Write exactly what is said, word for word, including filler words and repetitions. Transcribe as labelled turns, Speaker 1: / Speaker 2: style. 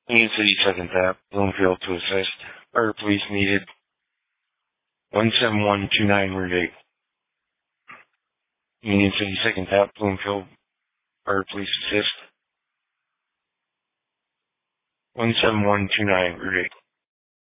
Speaker 1: Union City second tap, Bloomfield to assist. Fire police needed. one seven one two nine Route eight. Union City second tap, Bloomfield. Fire police assist. one seven one two nine Route eight.